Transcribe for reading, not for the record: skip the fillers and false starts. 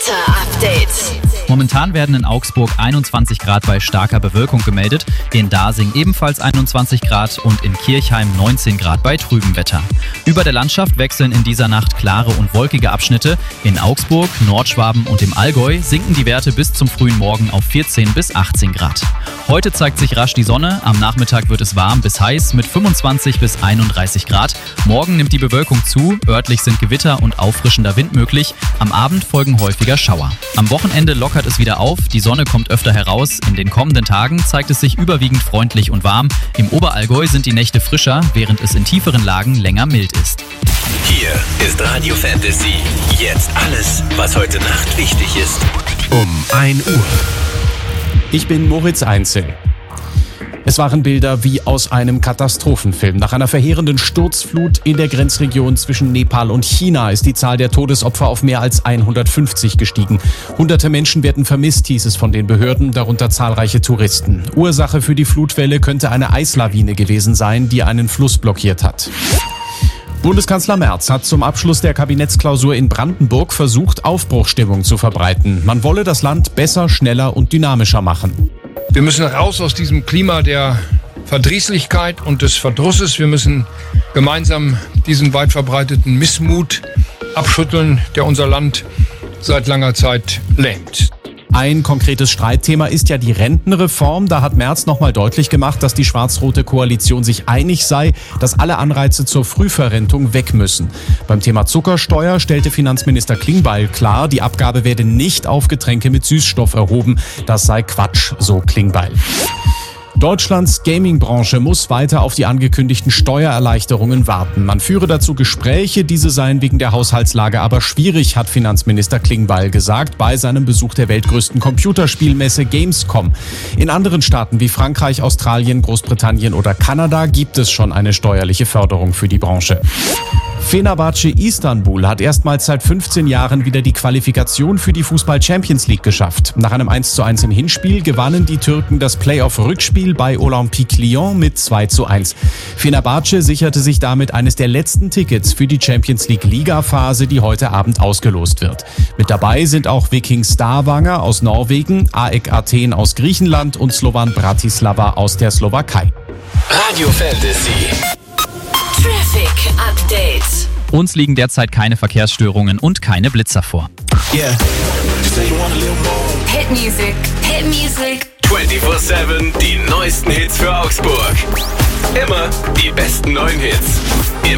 Wetter-Update. Momentan werden in Augsburg 21 Grad bei starker Bewölkung gemeldet, in Dasing ebenfalls 21 Grad und in Kirchheim 19 Grad bei trübem Wetter. Über der Landschaft wechseln in dieser Nacht klare und wolkige Abschnitte. In Augsburg, Nordschwaben und im Allgäu sinken die Werte bis zum frühen Morgen auf 14 bis 18 Grad. Heute zeigt sich rasch die Sonne, am Nachmittag wird es warm bis heiß mit 25 bis 31 Grad. Morgen nimmt die Bewölkung zu, örtlich sind Gewitter und auffrischender Wind möglich, am Abend folgen häufiger Schauer. Am Wochenende lockert es wieder auf, die Sonne kommt öfter heraus, in den kommenden Tagen zeigt es sich überwiegend freundlich und warm. Im Oberallgäu sind die Nächte frischer, während es in tieferen Lagen länger mild ist. Hier ist Radio Fantasy. Jetzt alles, was heute Nacht wichtig ist. Um 1 Uhr. Ich bin Moritz Einzel. Es waren Bilder wie aus einem Katastrophenfilm. Nach einer verheerenden Sturzflut in der Grenzregion zwischen Nepal und China ist die Zahl der Todesopfer auf mehr als 150 gestiegen. Hunderte Menschen werden vermisst, hieß es von den Behörden, darunter zahlreiche Touristen. Ursache für die Flutwelle könnte eine Eislawine gewesen sein, die einen Fluss blockiert hat. Bundeskanzler Merz hat zum Abschluss der Kabinettsklausur in Brandenburg versucht, Aufbruchsstimmung zu verbreiten. Man wolle das Land besser, schneller und dynamischer machen. Wir müssen raus aus diesem Klima der Verdrießlichkeit und des Verdrusses. Wir müssen gemeinsam diesen weit verbreiteten Missmut abschütteln, der unser Land seit langer Zeit lähmt. Ein konkretes Streitthema ist ja die Rentenreform. Da hat Merz nochmal deutlich gemacht, dass die schwarz-rote Koalition sich einig sei, dass alle Anreize zur Frühverrentung weg müssen. Beim Thema Zuckersteuer stellte Finanzminister Klingbeil klar, die Abgabe werde nicht auf Getränke mit Süßstoff erhoben. Das sei Quatsch, so Klingbeil. Deutschlands Gaming-Branche muss weiter auf die angekündigten Steuererleichterungen warten. Man führe dazu Gespräche, diese seien wegen der Haushaltslage aber schwierig, hat Finanzminister Klingbeil gesagt bei seinem Besuch der weltgrößten Computerspielmesse Gamescom. In anderen Staaten wie Frankreich, Australien, Großbritannien oder Kanada gibt es schon eine steuerliche Förderung für die Branche. Fenerbahce Istanbul hat erstmals seit 15 Jahren wieder die Qualifikation für die Fußball-Champions League geschafft. Nach einem 1:1 im Hinspiel gewannen die Türken das Playoff-Rückspiel bei Olympique Lyon mit 2:1. Fenerbahce sicherte sich damit eines der letzten Tickets für die Champions League-Liga-Phase, die heute Abend ausgelost wird. Mit dabei sind auch Viking Stavanger aus Norwegen, AEK Athen aus Griechenland und Slovan Bratislava aus der Slowakei. Radio Fantasy. Traffic Update. Uns liegen derzeit keine Verkehrsstörungen und keine Blitzer vor. Yeah. Hit music. Hit music. 24/7 die neuesten Hits für Augsburg. Immer die besten neuen Hits.